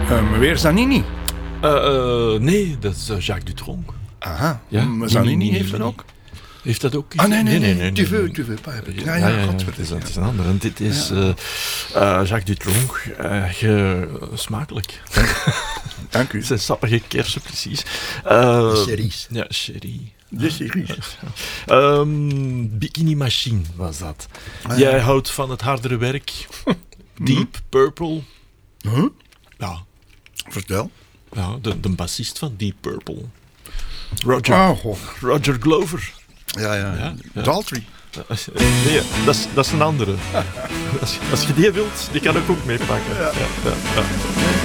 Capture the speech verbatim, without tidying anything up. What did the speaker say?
Uh, maar weer Zanini. Uh, uh, nee, dat is uh, Jacques Dutronc. Aha, ja? maar Zanini nee, nee, heeft nee, dat ook. Heeft dat ook? Ah, nee, nee, nee. nee, nee tu veux, tu veux pas. Ja, ja, ja, ja, het, is, het is een ander. En dit is ja. uh, uh, Jacques Dutronc. Uh, ge, uh, smakelijk. Dank u. Het zijn sappige kersen, precies. Uh, Sherry's. Ja, sherry. De series. um, Bikini Machine was dat. Ah, Jij ja. houdt van het hardere werk. Deep Purple. Huh? Ja. Vertel. Ja, de, de bassist van Deep Purple. Roger, oh, oh. Roger Glover. Ja, ja. ja, ja. Daltrey. Nee, dat is, dat is een andere. als, als je die wilt, die kan ik ook meepakken. Ja. Ja, ja, ja.